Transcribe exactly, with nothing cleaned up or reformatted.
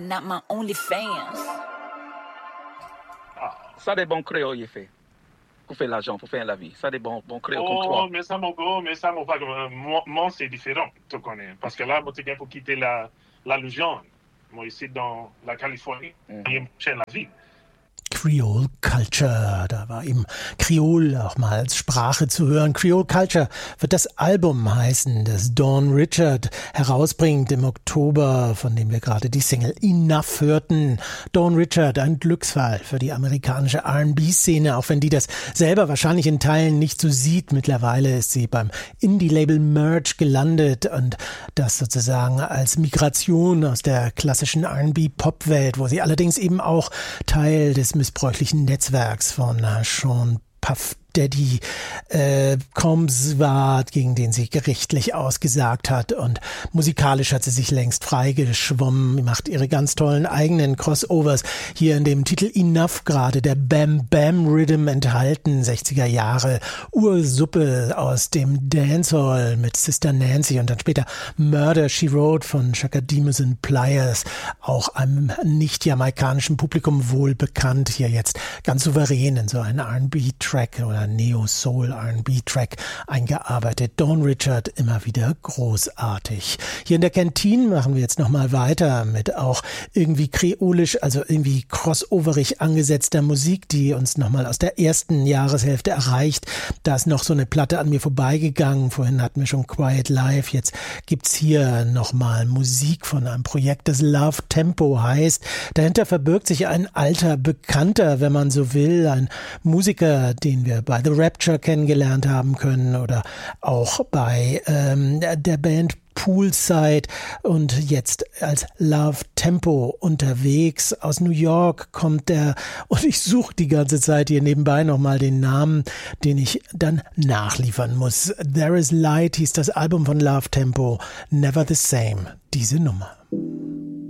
not my only fans. Ah, ça des bons créoles, il fait. Pour faire l'argent, pour faire la vie. Ça des bons, bons créoles comme toi. Oh, mais ça, mon gars, mais ça, mon frère, moi, moi, c'est différent, tu connais. Parce que là, moi, tu viens pour quitter la, la Louisiane. Moi, ici, dans la Californie, je mm. cherche la vie. Creole Culture, da war eben Kreol auch mal als Sprache zu hören. Creole Culture wird das Album heißen, das Dawn Richard herausbringt im Oktober, von dem wir gerade die Single Enough hörten. Dawn Richard, ein Glücksfall für die amerikanische R and B-Szene, auch wenn die das selber wahrscheinlich in Teilen nicht so sieht. Mittlerweile ist sie beim Indie-Label Merge gelandet und das sozusagen als Migration aus der klassischen R and B-Pop-Welt, wo sie allerdings eben auch Teil des missbräuchlichen Netzwerks von Sean Puff Daddy äh, Combs war, gegen den sie gerichtlich ausgesagt hat, und musikalisch hat sie sich längst freigeschwommen, macht ihre ganz tollen eigenen Crossovers. Hier in dem Titel Enough gerade der Bam Bam Rhythm enthalten, sechziger Jahre Ursuppe aus dem Dancehall mit Sister Nancy und dann später Murder, She Wrote von Chaka Demus and Pliers, auch einem nicht-jamaikanischen Publikum wohl bekannt, hier jetzt ganz souverän in so einen R and B-Track oder Neo-Soul R and B-Track eingearbeitet. Dawn Richard immer wieder großartig. Hier in der Kantine machen wir jetzt nochmal weiter mit auch irgendwie kreolisch, also irgendwie crossoverig angesetzter Musik, die uns nochmal aus der ersten Jahreshälfte erreicht. Da ist noch so eine Platte an mir vorbeigegangen. Vorhin hatten wir schon Quiet Life. Jetzt gibt's hier nochmal Musik von einem Projekt, das Love Tempo heißt. Dahinter verbirgt sich ein alter Bekannter, wenn man so will, ein Musiker, den wir bei The Rapture kennengelernt haben können oder auch bei ähm, der Band Poolside und jetzt als Love Tempo unterwegs. Aus New York kommt der, und ich suche die ganze Zeit hier nebenbei nochmal den Namen, den ich dann nachliefern muss. There is Light hieß das Album von Love Tempo, Never the Same, diese Nummer.